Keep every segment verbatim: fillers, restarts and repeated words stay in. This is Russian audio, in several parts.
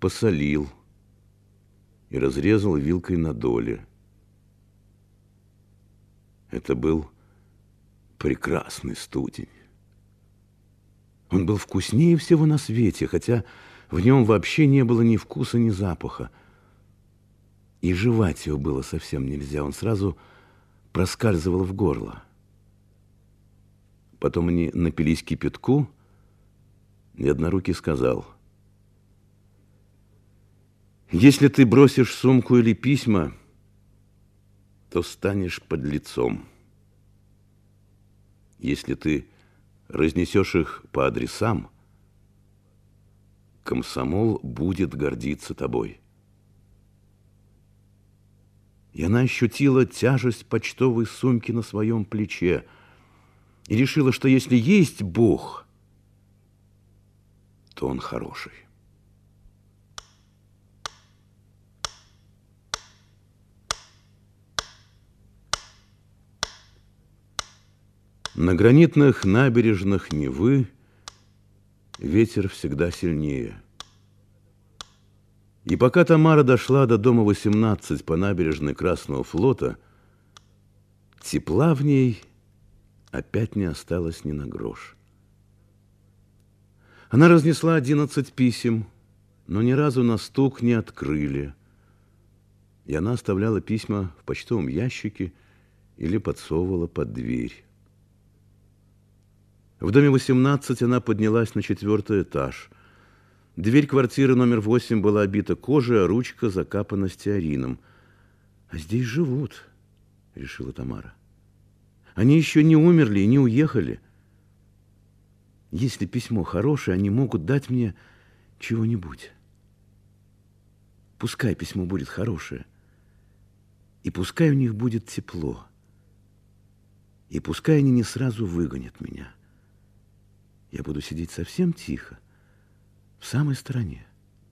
посолил и разрезал вилкой на доли. Это был прекрасный студень. Он был вкуснее всего на свете, хотя в нем вообще не было ни вкуса, ни запаха. И жевать его было совсем нельзя, он сразу проскальзывал в горло. Потом они напились кипятку, и Однорукий сказал: «Если ты бросишь сумку или письма, то станешь подлецом. Если ты разнесешь их по адресам, комсомол будет гордиться тобой». И она ощутила тяжесть почтовой сумки на своем плече и решила, что если есть Бог, то Он хороший. На гранитных набережных Невы ветер всегда сильнее. И пока Тамара дошла до дома восемнадцать по набережной Красного флота, тепла в ней опять не осталось ни на грош. Она разнесла одиннадцать писем, но ни разу на стук не открыли. И она оставляла письма в почтовом ящике или подсовывала под дверь. В доме восемнадцать она поднялась на четвертый этаж. Дверь квартиры номер восемь была обита кожей, а ручка закапана стеарином. «А здесь живут», — решила Тамара. «Они еще не умерли и не уехали. Если письмо хорошее, они могут дать мне чего-нибудь. Пускай письмо будет хорошее, и пускай у них будет тепло, и пускай они не сразу выгонят меня. Я буду сидеть совсем тихо, в самой стороне».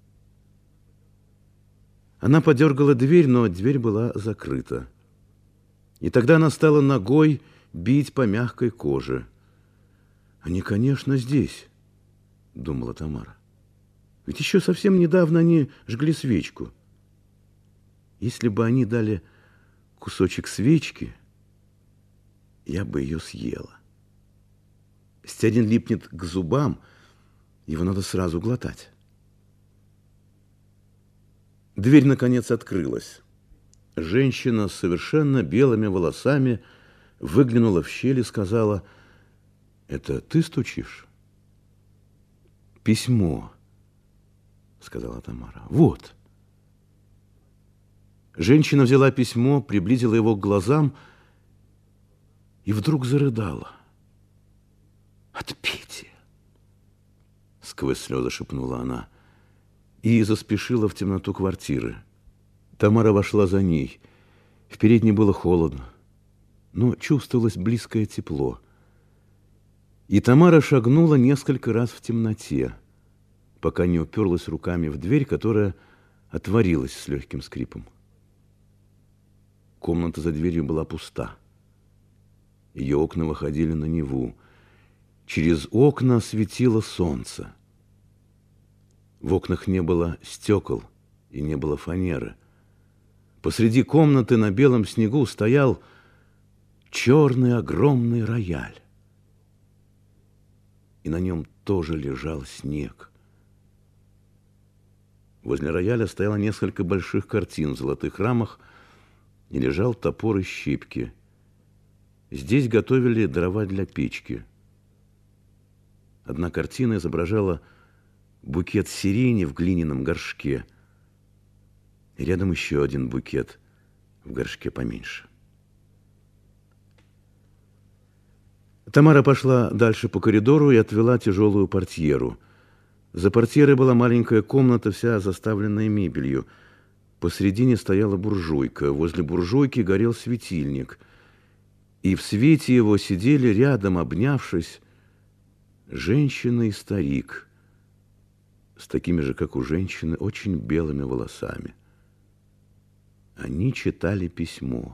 Она подергала дверь, но дверь была закрыта. И тогда она стала ногой бить по мягкой коже. «Они, конечно, здесь», — думала Тамара. «Ведь еще совсем недавно они жгли свечку. Если бы они дали кусочек свечки, я бы ее съела. Стеарин липнет к зубам, его надо сразу глотать». Дверь, наконец, открылась. Женщина с совершенно белыми волосами выглянула в щель и сказала: «Это ты стучишь?» «Письмо», — сказала Тамара. «Вот». Женщина взяла письмо, приблизила его к глазам и вдруг зарыдала. «От Пети!» — сквозь слезы шепнула она и заспешила в темноту квартиры. Тамара вошла за ней. В передней было холодно, но чувствовалось близкое тепло. И Тамара шагнула несколько раз в темноте, пока не уперлась руками в дверь, которая отворилась с легким скрипом. Комната за дверью была пуста. Ее окна выходили на Неву. Через окна светило солнце. В окнах не было стекол и не было фанеры. Посреди комнаты на белом снегу стоял черный огромный рояль. И на нем тоже лежал снег. Возле рояля стояло несколько больших картин в золотых рамах и лежал топор и щипки. Здесь готовили дрова для печки. Одна картина изображала букет сирени в глиняном горшке. И рядом еще один букет в горшке поменьше. Тамара пошла дальше по коридору и отвела тяжелую портьеру. За портьерой была маленькая комната, вся заставленная мебелью. Посредине стояла буржуйка. Возле буржуйки горел светильник. И в свете его сидели рядом, обнявшись, женщина и старик, с такими же, как у женщины, очень белыми волосами. Они читали письмо.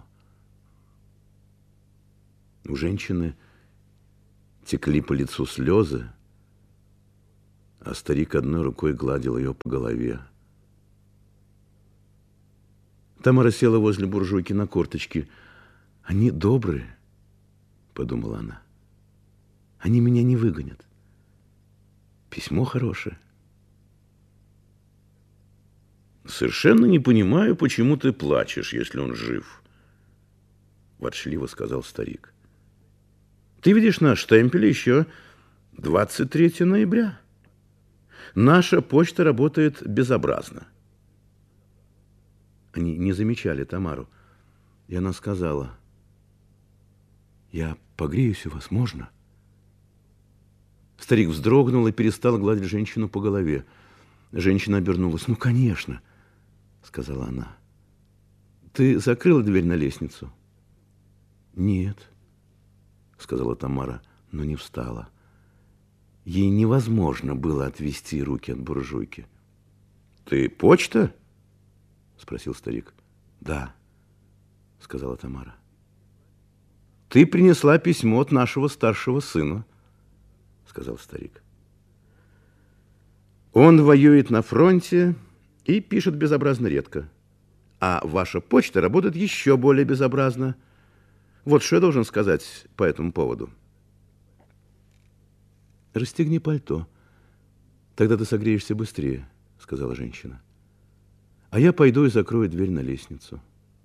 У женщины текли по лицу слезы, а старик одной рукой гладил ее по голове. Тамара села возле буржуйки на корточки. «Они добрые», — подумала она. «Они меня не выгонят. Письмо хорошее». «Совершенно не понимаю, почему ты плачешь, если он жив», — ворчливо сказал старик. «Ты видишь на штемпеле еще двадцать третьего ноября. Наша почта работает безобразно». Они не замечали Тамару, и она сказала: «Я погреюсь у вас, можно?» Старик вздрогнул и перестал гладить женщину по голове. Женщина обернулась. «Ну, конечно», — сказала она. «Ты закрыла дверь на лестницу?» «Нет», — сказала Тамара, но не встала. Ей невозможно было отвести руки от буржуйки. «Ты почта?» — спросил старик. «Да», — сказала Тамара. «Ты принесла письмо от нашего старшего сына», — сказал старик. «Он воюет на фронте и пишет безобразно редко. А ваша почта работает еще более безобразно. Вот что я должен сказать по этому поводу». «Расстегни пальто, тогда ты согреешься быстрее», — сказала женщина. «А я пойду и закрою дверь на лестницу».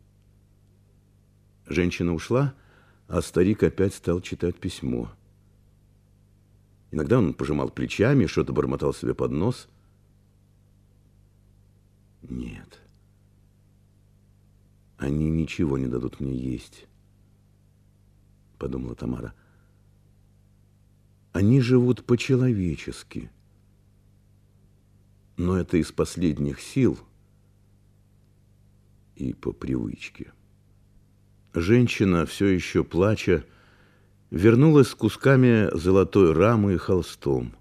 Женщина ушла, а старик опять стал читать письмо. Иногда он пожимал плечами, что-то бормотал себе под нос. «Нет, они ничего не дадут мне есть», — подумала Тамара. «Они живут по-человечески, но это из последних сил и по привычке». Женщина, все еще плача, вернулась с кусками золотой рамы и холстом.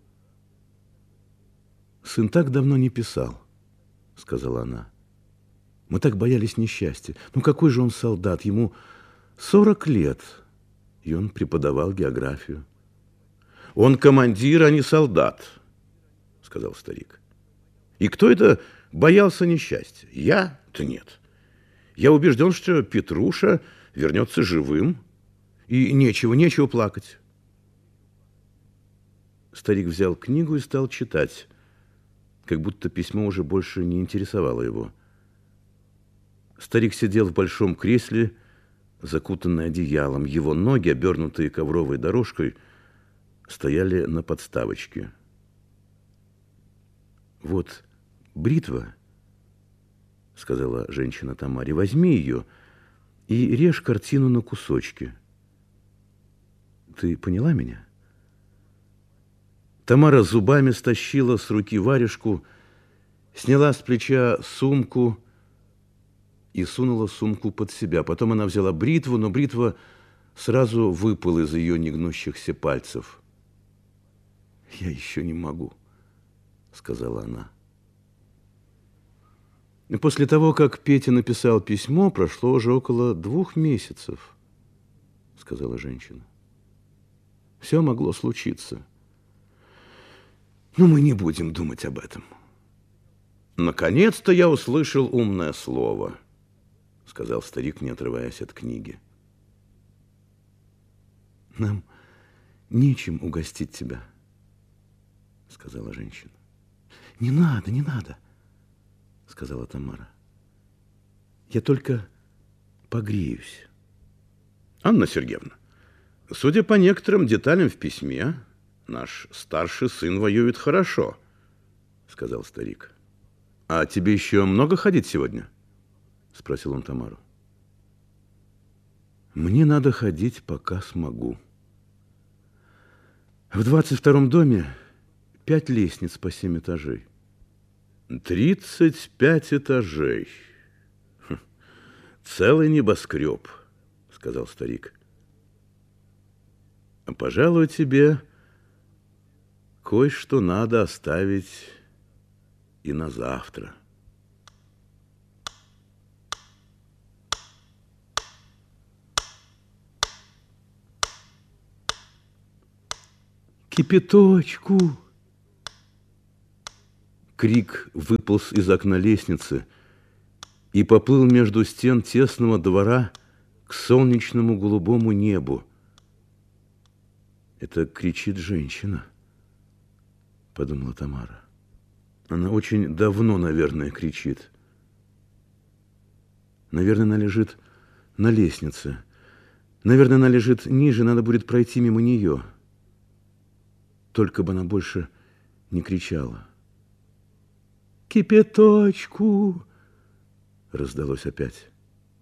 «Сын так давно не писал», — сказала она. «Мы так боялись несчастья. Ну какой же он солдат? Ему сорок лет, и он преподавал географию». «Он командир, а не солдат», — сказал старик. «И кто это боялся несчастья? Я-то нет. Я убежден, что Петруша вернется живым, и нечего, нечего плакать». Старик взял книгу и стал читать, как будто письмо уже больше не интересовало его. Старик сидел в большом кресле, закутанный одеялом. Его ноги, обернутые ковровой дорожкой, стояли на подставочке. «Вот бритва», — сказала женщина Тамаре. «Возьми ее и режь картину на кусочки. Ты поняла меня?» Тамара зубами стащила с руки варежку, сняла с плеча сумку и сунула сумку под себя. Потом она взяла бритву, но бритва сразу выпала из ее негнущихся пальцев. «Я еще не могу», — сказала она. И после того, как Петя написал письмо, прошло уже около двух месяцев, сказала женщина. Все могло случиться. Но мы не будем думать об этом. «Наконец-то я услышал умное слово», — сказал старик, не отрываясь от книги. «Нам нечем угостить тебя», — сказала женщина. «Не надо, не надо», — сказала Тамара. «Я только погреюсь». «Анна Сергеевна, судя по некоторым деталям в письме, наш старший сын воюет хорошо», — сказал старик. «А тебе еще много ходить сегодня?» — спросил он Тамару. «Мне надо ходить, пока смогу. В двадцать втором доме пять лестниц по семь этажей». «Тридцать пять этажей. Хм, целый небоскреб», — сказал старик. «А, пожалуй, тебе кое-что надо оставить и на завтра». «Кипяточку!» Крик выполз из окна лестницы, и поплыл между стен тесного двора к солнечному голубому небу. «Это кричит женщина», — подумала Тамара. «Она очень давно, наверное, кричит. Наверное, она лежит на лестнице. Наверное, она лежит ниже, надо будет пройти мимо нее. Только бы она больше не кричала». «Кипяточку!» раздалось опять.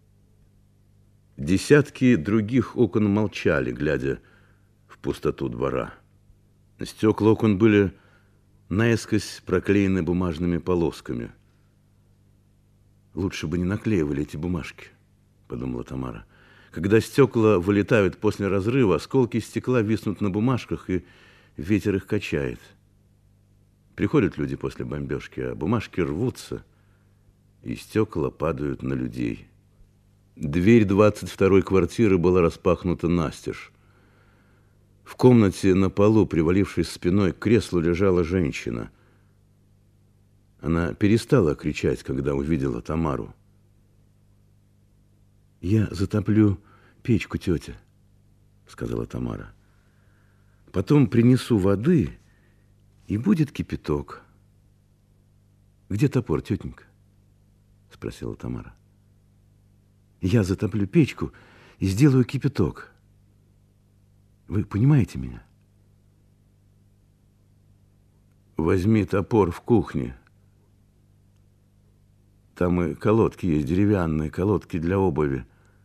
Десятки других окон молчали, глядя в пустоту двора. Стекла окон были наискось проклеены бумажными полосками. «Лучше бы не наклеивали эти бумажки», — подумала Тамара. «Когда стекла вылетают после разрыва, осколки стекла виснут на бумажках, и ветер их качает. Приходят люди после бомбежки, а бумажки рвутся, и стекла падают на людей». Дверь двадцать второй квартиры была распахнута настежь. В комнате на полу, привалившись спиной к креслу, лежала женщина. Она перестала кричать, когда увидела Тамару. «Я затоплю печку, тетя», — сказала Тамара. «Потом принесу воды, и будет кипяток». «Где топор, тетенька?» — спросила Тамара. «Я затоплю печку и сделаю кипяток. Вы понимаете меня?» «Возьми топор в кухне. Там и колодки есть, деревянные колодки для обуви.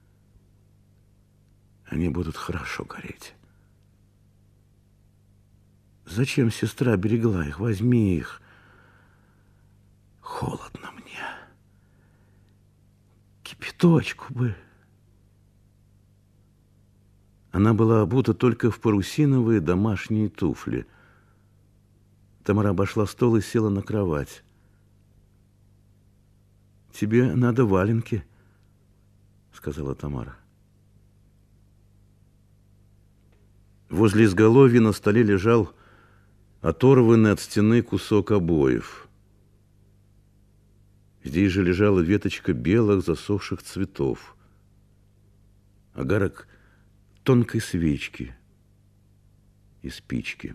Они будут хорошо гореть. Зачем сестра берегла их? Возьми их. Холодно мне. Кипяточку бы». Она была обута только в парусиновые домашние туфли. Тамара обошла стол и села на кровать. «Тебе надо валенки», — сказала Тамара. Возле изголовья на столе лежал оторванный от стены кусок обоев. Здесь же лежала веточка белых засохших цветов, огарок тонкой свечки и спички.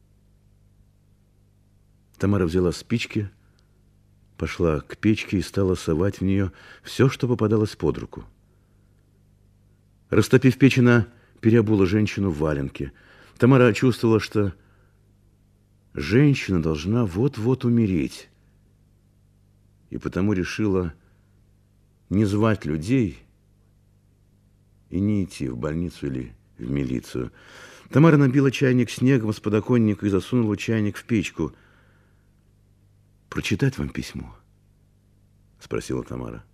Тамара взяла спички, пошла к печке и стала совать в нее все, что попадалось под руку. Растопив печь, она переобула женщину в валенки. Тамара чувствовала, что женщина должна вот-вот умереть, и потому решила не звать людей и не идти в больницу или в милицию. Тамара набила чайник снегом с подоконника и засунула чайник в печку. «Прочитать вам письмо?» — спросила Тамара.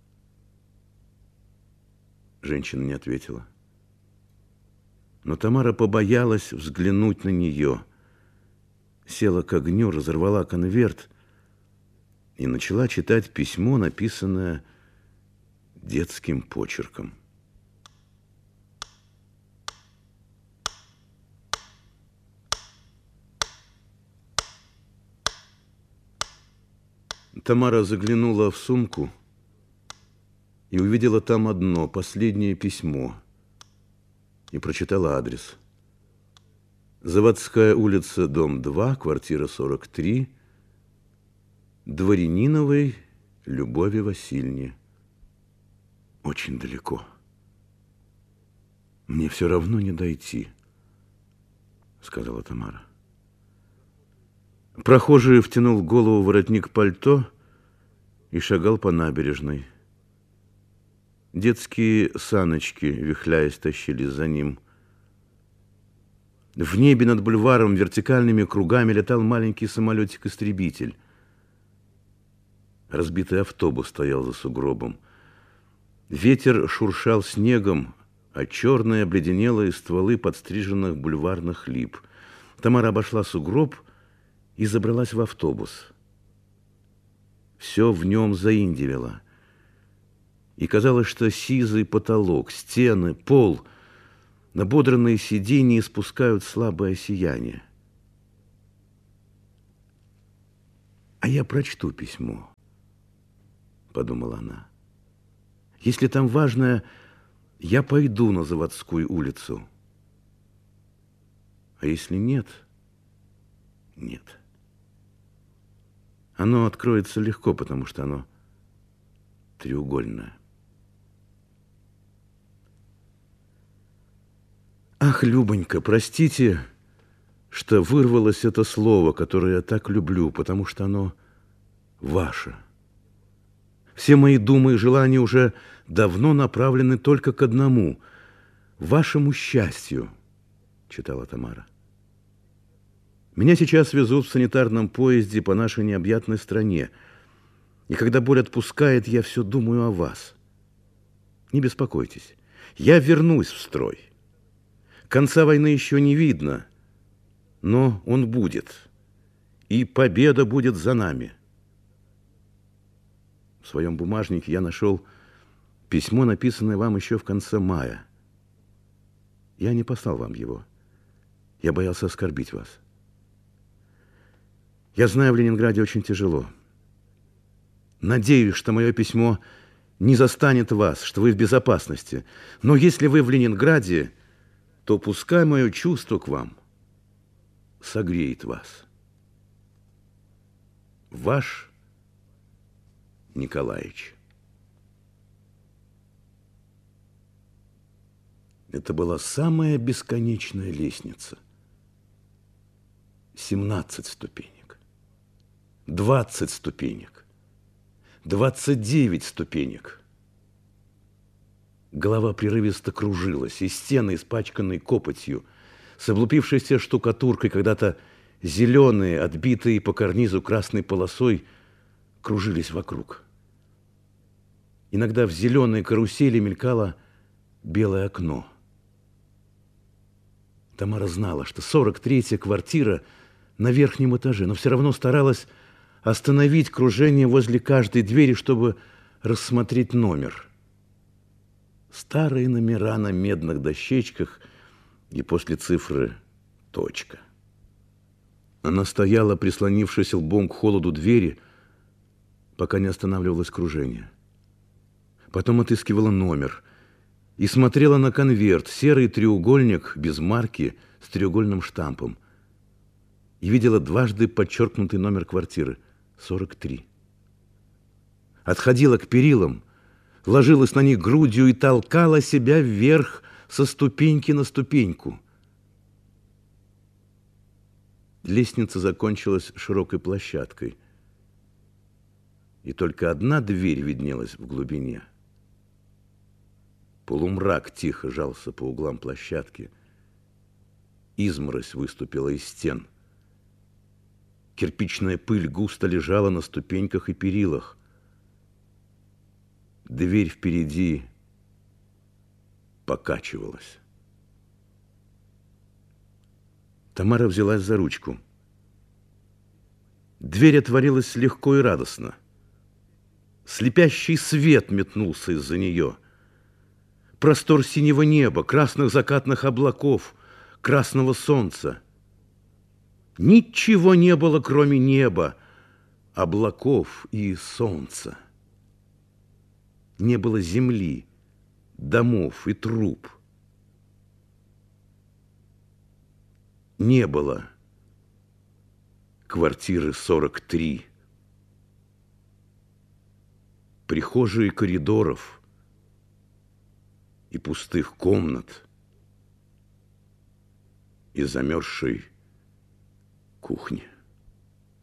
Женщина не ответила. Но Тамара побоялась взглянуть на нее. Села к огню, разорвала конверт и начала читать письмо, написанное детским почерком. Тамара заглянула в сумку и увидела там одно, последнее письмо, и прочитала адрес. Заводская улица, дом два, квартира сорок три, Дворяниновой Любови Васильевне. Очень далеко. Мне все равно не дойти, сказала Тамара. Прохожий втянул голову в воротник пальто и шагал по набережной. Детские саночки, вихляясь, тащились за ним. В небе над бульваром вертикальными кругами летал маленький самолетик-истребитель. Разбитый автобус стоял за сугробом. Ветер шуршал снегом, а черные обледенелые стволы подстриженных бульварных лип. Тамара обошла сугроб и забралась в автобус. Все в нем заиндивело. И казалось, что сизый потолок, стены, пол, набодранные сиденья испускают слабое сияние. «А я прочту письмо», — подумала она. Если там важное, я пойду на Заводскую улицу. А если нет, нет. Оно откроется легко, потому что оно треугольное. Ах, Любонька, простите, что вырвалось это слово, которое я так люблю, потому что оно ваше. Все мои думы и желания уже давно направлены только к одному – вашему счастью, читала Тамара. Меня сейчас везут в санитарном поезде по нашей необъятной стране. И когда боль отпускает, я все думаю о вас. Не беспокойтесь, я вернусь в строй. Конца войны еще не видно, но он будет, и победа будет за нами. В своем бумажнике я нашел письмо, написанное вам еще в конце мая. Я не послал вам его. Я боялся оскорбить вас. Я знаю, в Ленинграде очень тяжело. Надеюсь, что мое письмо не застанет вас, что вы в безопасности. Но если вы в Ленинграде, то пускай мое чувство к вам согреет вас. Ваш Николаич. Это была самая бесконечная лестница. семнадцать ступенек, двадцать ступенек, двадцать девять ступенек. Голова прерывисто кружилась, и стены, испачканные копотью, с облупившейся штукатуркой, когда-то зеленые, отбитые по карнизу красной полосой, кружились вокруг. Иногда в зеленой карусели мелькало белое окно. Тамара знала, что сорок третья квартира на верхнем этаже, но все равно старалась остановить кружение возле каждой двери, чтобы рассмотреть номер. Старые номера на медных дощечках и после цифры точка. Она стояла, прислонившись лбом к холоду двери, пока не останавливалось кружение. Потом отыскивала номер и смотрела на конверт, серый треугольник без марки с треугольным штампом, и видела дважды подчеркнутый номер квартиры – сорок три. Отходила к перилам, ложилась на них грудью и толкала себя вверх со ступеньки на ступеньку. Лестница закончилась широкой площадкой, и только одна дверь виднелась в глубине. Полумрак тихо жался по углам площадки. Изморозь выступила из стен. Кирпичная пыль густо лежала на ступеньках и перилах. Дверь впереди покачивалась. Тамара взялась за ручку. Дверь отворилась легко и радостно. Слепящий свет метнулся из-за нее. Простор синего неба, красных закатных облаков, красного солнца. Ничего не было, кроме неба, облаков и солнца. Не было земли, домов и труб. Не было квартиры сорок три, прихожей и коридоров и пустых комнат и замерзшей кухни.